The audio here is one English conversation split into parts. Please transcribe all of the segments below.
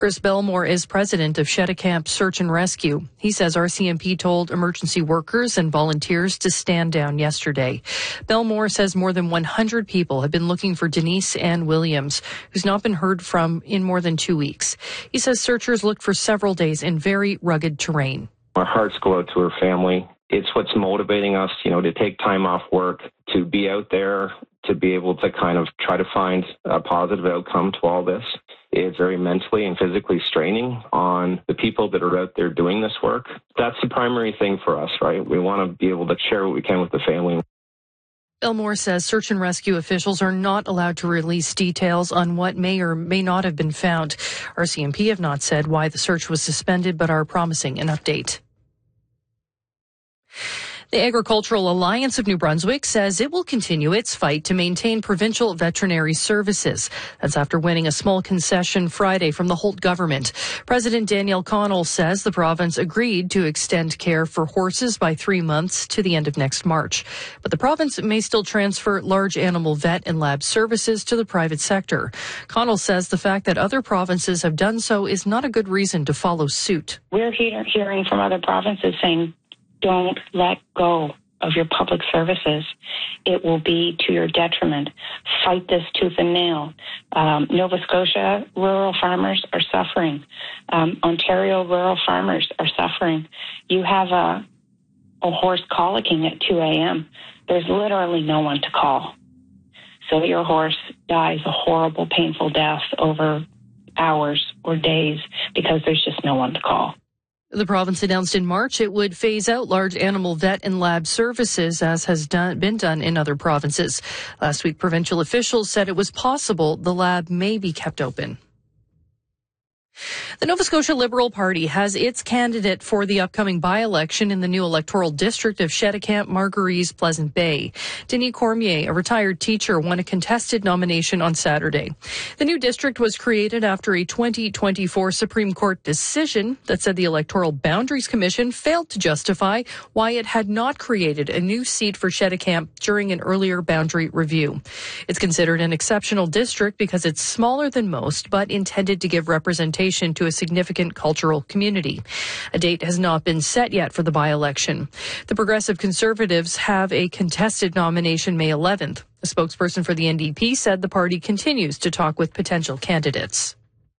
Chris Belmore is president of Cheticamp Search and Rescue. He says RCMP told emergency workers and volunteers to stand down yesterday. Belmore says more than 100 people have been looking for Denise Ann Williams, who's not been heard from in more than 2 weeks. He says searchers looked for several days in very rugged terrain. Our hearts go out to her family. It's what's motivating us, to take time off work, to be out there, to be able to kind of try to find a positive outcome to all this. It's very mentally and physically straining on the people that are out there doing this work. That's the primary thing for us, right? We want to be able to share what we can with the family. Belmore says search and rescue officials are not allowed to release details on what may or may not have been found. RCMP have not said why the search was suspended, but are promising an update. The Agricultural Alliance of New Brunswick says it will continue its fight to maintain provincial veterinary services. That's after winning a small concession Friday from the Holt government. President Danielle Connell says the province agreed to extend care for horses by 3 months to the end of next March. But the province may still transfer large animal vet and lab services to the private sector. Connell says the fact that other provinces have done so is not a good reason to follow suit. We're hearing from other provinces saying, don't let go of your public services. It will be to your detriment. Fight this tooth and nail. Nova Scotia rural farmers are suffering. Ontario rural farmers are suffering. You have a horse colicking at 2 a.m. There's literally no one to call. So your horse dies a horrible, painful death over hours or days because there's just no one to call. The province announced in March it would phase out large animal vet and lab services, as has been done in other provinces. Last week, provincial officials said it was possible the lab may be kept open. The Nova Scotia Liberal Party has its candidate for the upcoming by-election in the new electoral district of Cheticamp, Margaries, Pleasant Bay. Denis Cormier, a retired teacher, won a contested nomination on Saturday. The new district was created after a 2024 Supreme Court decision that said the Electoral Boundaries Commission failed to justify why it had not created a new seat for Cheticamp during an earlier boundary review. It's considered an exceptional district because it's smaller than most, but intended to give representation to a significant cultural community. A date has not been set yet for the by-election. The Progressive Conservatives have a contested nomination May 11th. A spokesperson for the NDP said the party continues to talk with potential candidates.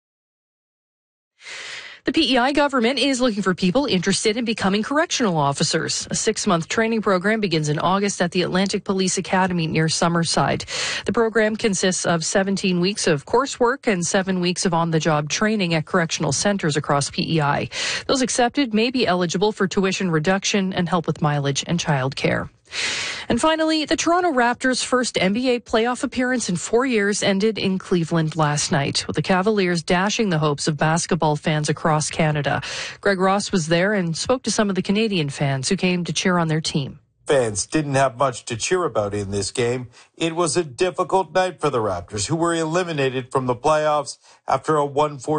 The PEI government is looking for people interested in becoming correctional officers. A 6-month training program begins in August at the Atlantic Police Academy near Summerside. The program consists of 17 weeks of coursework and 7 weeks of on-the-job training at correctional centers across PEI. Those accepted may be eligible for tuition reduction and help with mileage and childcare. And finally, the Toronto Raptors' first NBA playoff appearance in 4 years ended in Cleveland last night, with the Cavaliers dashing the hopes of basketball fans across Canada. Greg Ross was there and spoke to some of the Canadian fans who came to cheer on their team. Fans didn't have much to cheer about in this game. It was a difficult night for the Raptors, who were eliminated from the playoffs after a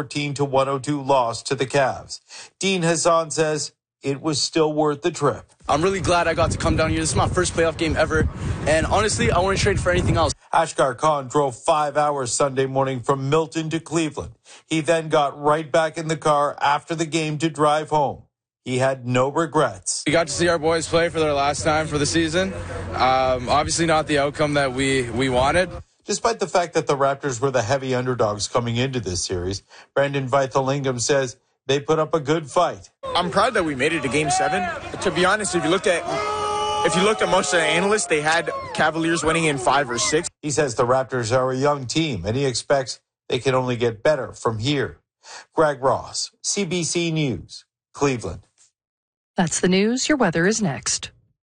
114-102 loss to the Cavs. Dean Hassan says it was still worth the trip. I'm really glad I got to come down here. This is my first playoff game ever, and honestly, I wouldn't trade for anything else. Ashkar Khan drove 5 hours Sunday morning from Milton to Cleveland. He then got right back in the car after the game to drive home. He had no regrets. We got to see our boys play for their last time for the season. Obviously not the outcome that we wanted. Despite the fact that the Raptors were the heavy underdogs coming into this series, Brandon Vaithalingam says they put up a good fight. I'm proud that we made it to Game 7. To be honest, if you looked at most of the analysts, they had Cavaliers winning in 5 or 6. He says the Raptors are a young team, and he expects they can only get better from here. Greg Ross, CBC News, Cleveland. That's the news. Your weather is next.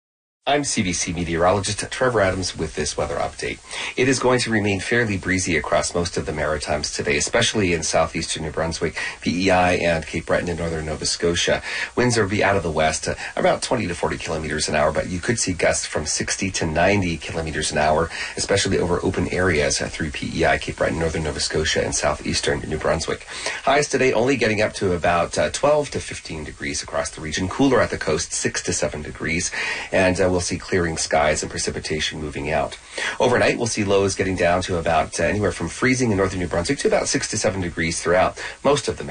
I'm CBC meteorologist Trevor Adams with this weather update. It is going to remain fairly breezy across most of the Maritimes today, especially in southeastern New Brunswick, PEI, and Cape Breton in northern Nova Scotia. Winds will be out of the west, about 20 to 40 kilometers an hour, but you could see gusts from 60 to 90 kilometers an hour, especially over open areas through PEI, Cape Breton, northern Nova Scotia, and southeastern New Brunswick. Highs today only getting up to about 12 to 15 degrees across the region. Cooler at the coast, 6 to 7 degrees, and we'll see clearing skies and precipitation moving out. Overnight, we'll see lows getting down to about anywhere from freezing in northern New Brunswick to about 6 to 7 degrees throughout most of the